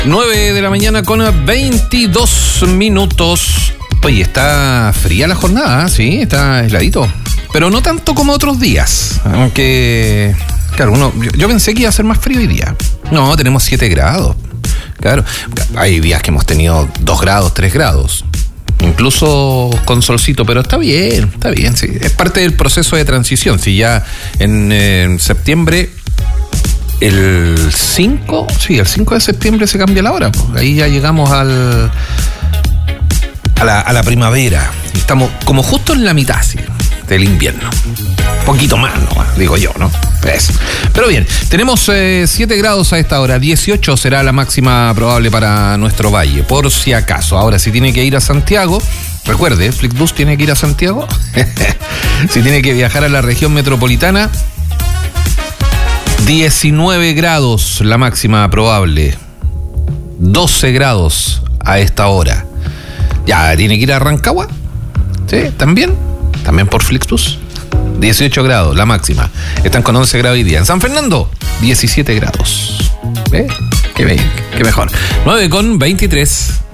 9 de la mañana con 22 minutos. Oye, está fría la jornada, sí, está heladito. Pero no tanto como otros días. Aunque, claro, yo pensé que iba a ser más frío hoy día. No, tenemos 7 grados. Claro, hay días que hemos tenido 2 grados, 3 grados. Incluso con solcito, pero está bien, sí. Es parte del proceso de transición. Si ya en septiembre... El 5 de septiembre se cambia la hora, pues. Ahí ya llegamos a la primavera. Estamos como justo en la mitad, sí, del invierno. Un poquito más, ¿no? Digo yo, ¿no? Eso. Pero bien, tenemos 7 grados a esta hora. 18 será la máxima probable para nuestro valle, por si acaso. Ahora, si tiene que ir a Santiago, recuerde, Flixbus tiene que ir a Santiago. Si tiene que viajar a la región metropolitana, 19 grados la máxima probable, 12 grados a esta hora. Ya tiene que ir a Rancagua, ¿sí? También por Flixbus, 18 grados la máxima. Están con 11 grados hoy día. En San Fernando, 17 grados. ¿Qué mejor. 9 con 23.